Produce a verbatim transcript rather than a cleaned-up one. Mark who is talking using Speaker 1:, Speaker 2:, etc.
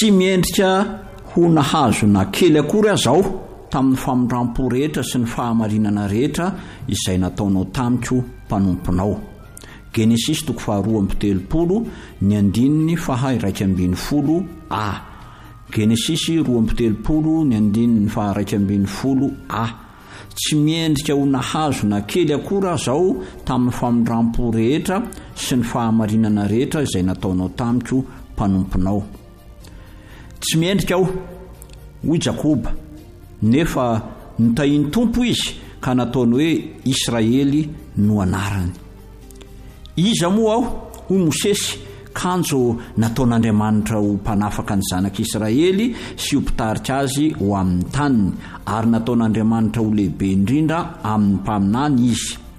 Speaker 1: tsy miendrika ho nahazo na kely akory azaho tamin'ny famondrampo rehetra sy ny fahamarinana rehetra izay nataonao tamiko mpanomponao. Genesis toko faharoa amby telopolo ny andininy faha iraika ambin'ny folo a. Genesis roa amby telopolo ny andininy faha iraika ambin'ny folo a. Tsy miendrika ho nahazo na kely akory azaho tamin'ny famondrampo rehetra sy ny fahamarinana rehetra izay nataonao tamiko mpanomponao. Tsy miendrika aho hoy Jakoba, nefa nitahiny tompo izy ka nataony hoe Israely no anarany. Iza moa aho hoy Mosesy, kanjo nataon'Andriamanitra ho mpanafaka ny zanak'Israely sy ho mpitarika azy ho amin'ny taniny, ary nataon'Andriamanitra ho lehibe indrindra amin'ny mpaminany izy.